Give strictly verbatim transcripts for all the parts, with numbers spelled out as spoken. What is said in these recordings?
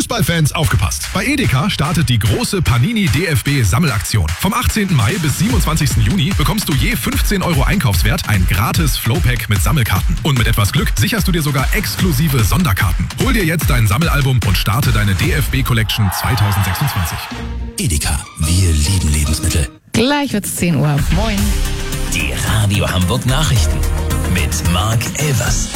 Fußballfans, aufgepasst! Bei Edeka startet die große Panini D F B Sammelaktion. Vom achtzehnten Mai bis siebenundzwanzigsten Juni bekommst du je fünfzehn Euro Einkaufswert ein gratis Flowpack mit Sammelkarten. Und mit etwas Glück sicherst du dir sogar exklusive Sonderkarten. Hol dir jetzt dein Sammelalbum und starte deine D F B Collection zwanzig sechsundzwanzig. Edeka, wir lieben Lebensmittel. Gleich wird's zehn Uhr. Moin. Die Radio Hamburg Nachrichten mit Marc Elvers.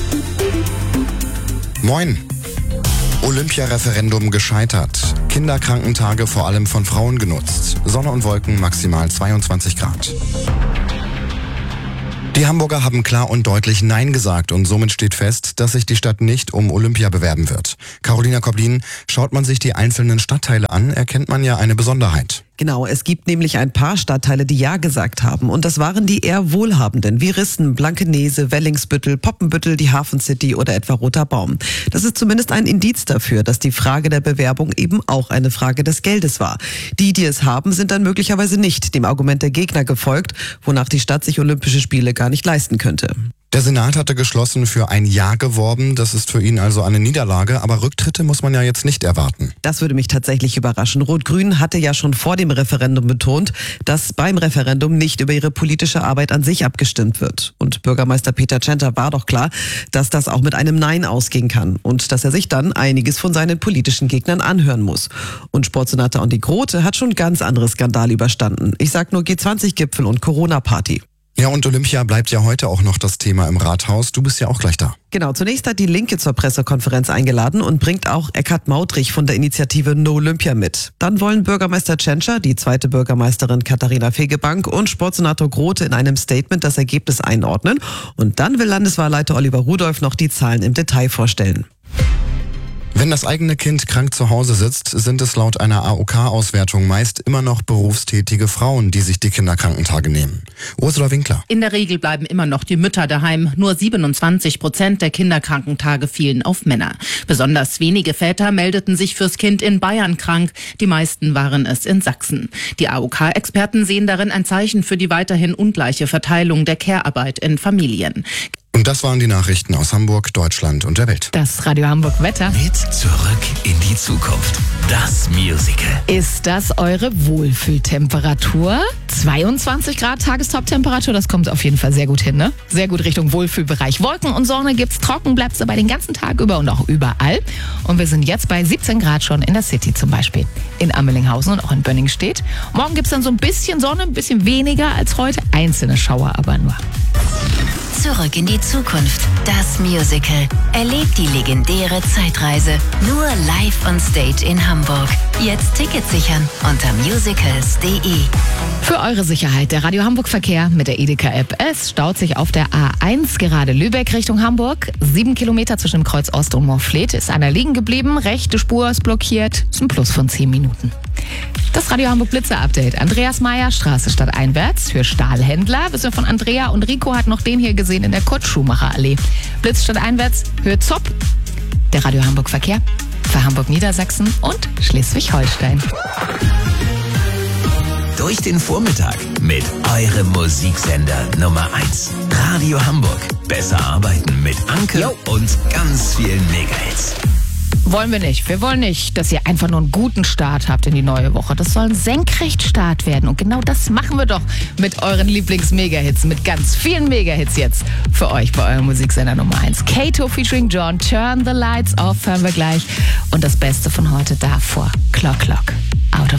Moin. Olympia-Referendum gescheitert. Kinderkrankentage vor allem von Frauen genutzt. Sonne und Wolken maximal zweiundzwanzig Grad. Die Hamburger haben klar und deutlich Nein gesagt und somit steht fest, dass sich die Stadt nicht um Olympia bewerben wird. Carolina Koblin, schaut man sich die einzelnen Stadtteile an, erkennt man ja eine Besonderheit. Genau, es gibt nämlich ein paar Stadtteile, die Ja gesagt haben. Und das waren die eher wohlhabenden, wie Rissen, Blankenese, Wellingsbüttel, Poppenbüttel, die Hafen City oder etwa Roter Baum. Das ist zumindest ein Indiz dafür, dass die Frage der Bewerbung eben auch eine Frage des Geldes war. Die, die es haben, sind dann möglicherweise nicht dem Argument der Gegner gefolgt, wonach die Stadt sich Olympische Spiele gar nicht leisten könnte. Der Senat hatte geschlossen für ein Ja geworben. Das ist für ihn also eine Niederlage. Aber Rücktritte muss man ja jetzt nicht erwarten. Das würde mich tatsächlich überraschen. Rot-Grün hatte ja schon vor dem Referendum betont, dass beim Referendum nicht über ihre politische Arbeit an sich abgestimmt wird. Und Bürgermeister Peter Tschentscher war doch klar, dass das auch mit einem Nein ausgehen kann. Und dass er sich dann einiges von seinen politischen Gegnern anhören muss. Und Sportsenator Andi Grote hat schon ganz andere Skandale überstanden. Ich sag nur G zwanzig Gipfel und Corona-Party. Ja, und Olympia bleibt ja heute auch noch das Thema im Rathaus. Du bist ja auch gleich da. Genau, zunächst hat die Linke zur Pressekonferenz eingeladen und bringt auch Eckhard Mautrich von der Initiative No Olympia mit. Dann wollen Bürgermeister Tschentscher, die zweite Bürgermeisterin Katharina Fegebank und Sportsenator Grote in einem Statement das Ergebnis einordnen. Und dann will Landeswahlleiter Oliver Rudolph noch die Zahlen im Detail vorstellen. Wenn das eigene Kind krank zu Hause sitzt, sind es laut einer A O K-Auswertung meist immer noch berufstätige Frauen, die sich die Kinderkrankentage nehmen. Ursula Winkler. In der Regel bleiben immer noch die Mütter daheim. Nur siebenundzwanzig Prozent der Kinderkrankentage fielen auf Männer. Besonders wenige Väter meldeten sich fürs Kind in Bayern krank. Die meisten waren es in Sachsen. Die A O K-Experten sehen darin ein Zeichen für die weiterhin ungleiche Verteilung der Care-Arbeit in Familien. Und das waren die Nachrichten aus Hamburg, Deutschland und der Welt. Das Radio Hamburg Wetter. Mit Zurück in die Zukunft. Das Musical. Ist das eure Wohlfühltemperatur? zweiundzwanzig Grad Tagestop-Temperatur, das kommt auf jeden Fall sehr gut hin, ne? Sehr gut Richtung Wohlfühlbereich. Wolken und Sonne gibt's, trocken bleibt's dabei den ganzen Tag über und auch überall. Und wir sind jetzt bei siebzehn Grad schon in der City zum Beispiel. In Ammelinghausen und auch in Bönningstedt. Morgen gibt's dann so ein bisschen Sonne, ein bisschen weniger als heute. Einzelne Schauer aber nur. Zurück in die Zukunft. Das Musical. Erlebt die legendäre Zeitreise. Nur live on stage in Hamburg. Jetzt Tickets sichern unter musicals punkt de. Für eure Sicherheit der Radio Hamburg Verkehr mit der Edeka-App. Es staut sich auf der A eins gerade Lübeck Richtung Hamburg. Sieben Kilometer zwischen dem Kreuz Ost und Moorfleet ist einer liegen geblieben. Rechte Spur ist blockiert. Ist ein Plus von zehn Minuten. Das Radio Hamburg Blitzer-Update. Andreas Meyer, Straße stadteinwärts für Stahlhändler. Wissen wir von Andrea und Rico hat noch den hier gesehen in der Kurt-Schumacher-Allee. Blitz stadteinwärts, Höhe Zopp. Der Radio Hamburg Verkehr für Hamburg, Niedersachsen und Schleswig-Holstein. Durch den Vormittag mit eurem Musiksender Nummer eins. Radio Hamburg. Besser arbeiten mit Anke Jo. und ganz vielen Megahits. Wollen wir nicht. Wir wollen nicht, dass ihr einfach nur einen guten Start habt in die neue Woche. Das soll ein Senkrechtstart werden. Und genau das machen wir doch mit euren Lieblings-Megahits. Mit ganz vielen Megahits jetzt für euch bei eurem Musiksender Nummer eins. Kato featuring John, Turn the Lights Off hören wir gleich. Und das Beste von heute davor. Clock Clock. Out of